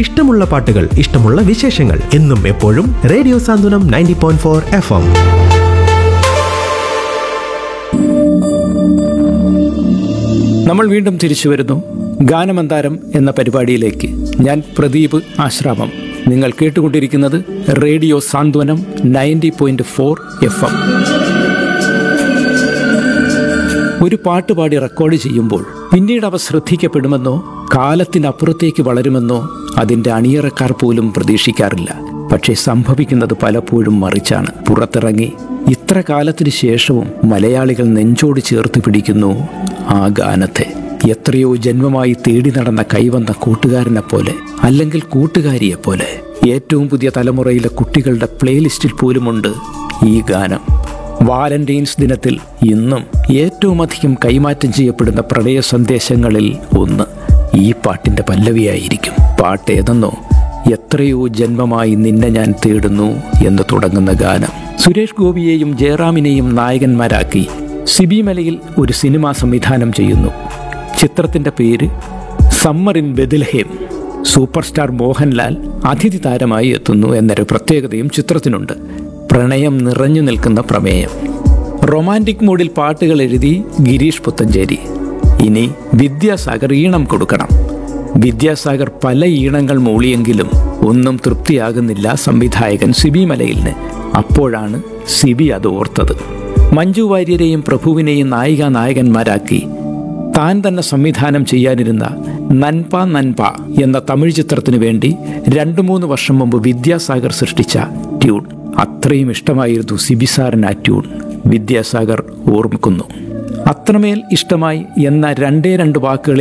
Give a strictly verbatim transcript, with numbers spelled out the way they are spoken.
ഇഷ്ടമുള്ള പാട്ടുകൾ, ഇഷ്ടമുള്ള വിശേഷങ്ങൾ എന്നും എപ്പോഴും റേഡിയോ സാന്ത്വനം ninety point four F M. നമ്മൾ വീണ്ടും തിരിച്ചു വരുന്നു ഗാനമന്താരം എന്ന പരിപാടിയിലേക്ക്. ഞാൻ പ്രദീപ് ആശ്രാമം. നിങ്ങൾ കേട്ടുകൊണ്ടിരിക്കുന്നത് റേഡിയോ സാന്ത്വനം ninety point four F M. ഒരു പാട്ട് പാടി റെക്കോർഡ് ചെയ്യുമ്പോൾ പിന്നീട് അവ ശ്രദ്ധിക്കപ്പെടുമെന്നോ കാലത്തിനപ്പുറത്തേക്ക് വളരുമെന്നോ അതിൻ്റെ അണിയറക്കാർ പോലും പ്രതീക്ഷിക്കാറില്ല. പക്ഷേ സംഭവിക്കുന്നത് പലപ്പോഴും മറിച്ചാണ്. പുറത്തിറങ്ങി ഇത്ര കാലത്തിന് ശേഷവും മലയാളികൾ നെഞ്ചോട് ചേർത്ത് പിടിക്കുന്നു ആ ഗാനത്തെ. എത്രയോ ജന്മമായി തേടി നടന്ന കൈവന്ന കൂട്ടുകാരനെ പോലെ, അല്ലെങ്കിൽ കൂട്ടുകാരിയെ പോലെ. ഏറ്റവും പുതിയ തലമുറയിലെ കുട്ടികളുടെ പ്ലേലിസ്റ്റിൽ പോലുമുണ്ട് ഈ ഗാനം. വാലന്റൈൻസ് ദിനത്തിൽ ഇന്നും ഏറ്റവും അധികം കൈമാറ്റം ചെയ്യപ്പെടുന്ന പ്രണയ സന്ദേശങ്ങളിൽ ഒന്ന് ഈ പാട്ടിൻ്റെ പല്ലവിയായിരിക്കും. പാട്ടേതെന്നോ, എത്രയോ ജന്മമായി നിന്നെ ഞാൻ തേടുന്നു എന്ന് തുടങ്ങുന്ന ഗാനം. സുരേഷ് ഗോപിയെയും ജയറാമിനെയും നായകന്മാരാക്കി സിബി മലയിൽ ഒരു സിനിമ സംവിധാനം ചെയ്യുന്നു. ചിത്രത്തിൻ്റെ പേര് summer in Bethlehem. Super star Mohanlal അതിഥി താരമായി എത്തുന്നു എന്നൊരു പ്രത്യേകതയും ചിത്രത്തിനുണ്ട്. പ്രണയം നിറഞ്ഞു നിൽക്കുന്ന പ്രമേയം. റൊമാൻറ്റിക് മൂഡിൽ പാട്ടുകൾ എഴുതി ഗിരീഷ് പുത്തഞ്ചേരി. ഇനി വിദ്യാസാഗർ ഈണം കൊടുക്കണം. വിദ്യാസാഗർ പല ഈണങ്ങൾ മൂളിയെങ്കിലും ഒന്നും തൃപ്തിയാകുന്നില്ല സംവിധായകൻ സിബി മലയിലിന്. അപ്പോഴാണ് സിബി അത് ഓർത്തത്. മഞ്ജു വാര്യരെയും പ്രഭുവിനെയും നായിക നായകന്മാരാക്കി താൻ തന്നെ സംവിധാനം ചെയ്യാനിരുന്ന നൻപ നൻപ എന്ന തമിഴ് ചിത്രത്തിനു വേണ്ടി രണ്ടു മൂന്ന് വർഷം മുമ്പ് വിദ്യാസാഗർ സൃഷ്ടിച്ച ട്യൂൺ. അത്രയും ഇഷ്ടമായിരുന്നു സിബി സാറിന് ആ ട്യൂൺ. വിദ്യാസാഗർ ഓർമ്മിക്കുന്നു. അത്രമേൽ ഇഷ്ടമായി എന്ന രണ്ടേ രണ്ട് വാക്കുകളിൽ